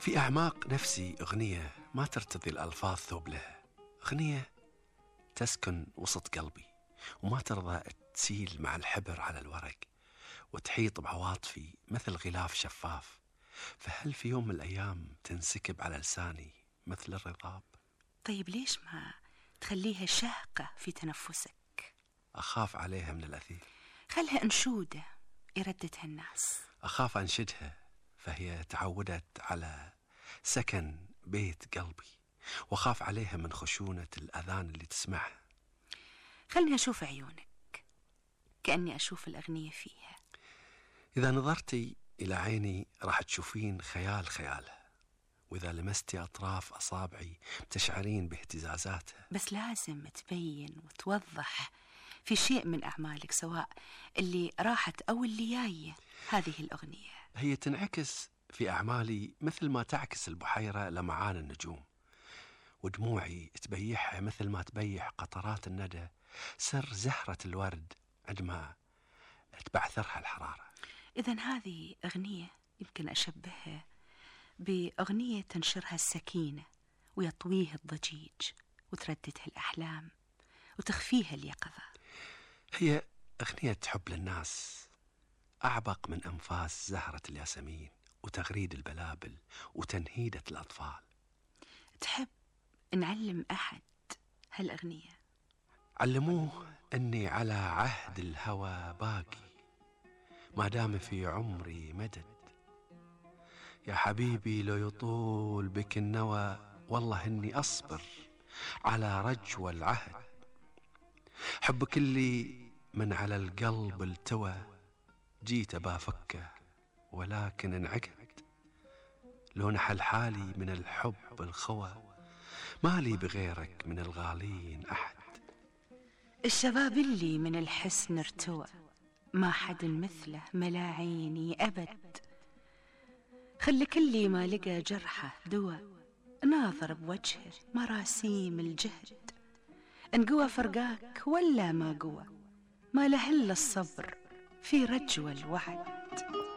في أعماق نفسي أغنية ما ترتضي الألفاظ ثوب لها، أغنية تسكن وسط قلبي وما ترضى تسيل مع الحبر على الورق، وتحيط بعواطفي مثل غلاف شفاف. فهل في يوم من الأيام تنسكب على لساني مثل الرضاب؟ طيب ليش ما تخليها شاهقة في تنفسك؟ أخاف عليها من الأثير. خلها أنشودة يرددها الناس. أخاف أنشدها فهي تعودت على سكن بيت قلبي، وخاف عليها من خشونة الأذان اللي تسمعها. خلني أشوف عيونك كأني أشوف الأغنية فيها. إذا نظرتي إلى عيني راح تشوفين خيالها، وإذا لمستي أطراف أصابعي تشعرين باهتزازاتها. بس لازم تبين وتوضح في شيء من أعمالك، سواء اللي راحت أو اللي جاية. هذه الأغنية هي تنعكس في أعمالي مثل ما تعكس البحيرة لمعان النجوم، ودموعي تبيحها مثل ما تبيح قطرات الندى سر زهرة الورد عندما تبعثرها الحرارة. إذن هذه أغنية يمكن أشبهها بأغنية تنشرها السكينة ويطويها الضجيج وترددها الأحلام وتخفيها اليقظة. هي أغنية حب للناس أعبق من أنفاس زهرة الياسمين وتغريد البلابل وتنهيدة الأطفال. تحب نعلم أحد هالأغنية؟ علموه أني على عهد الهوى باقي ما دام في عمري مدد. يا حبيبي لو يطول بك النوى والله إني أصبر على رجوى العهد. حبك اللي من على القلب التوى جيت بافكه ولكن انعقد. لو نحل حالي من الحب الخوى ما لي بغيرك من الغالين أحد. الشباب اللي من الحسن ارتوى ما حد مثله ملا عيني أبد. خلي كل ما لقى جرحه دوا ناظر بوجهه مراسيم الجهد. إن قوى فرقاك ولا ما قوى ما له إلا الصبر في رجوى الوعد.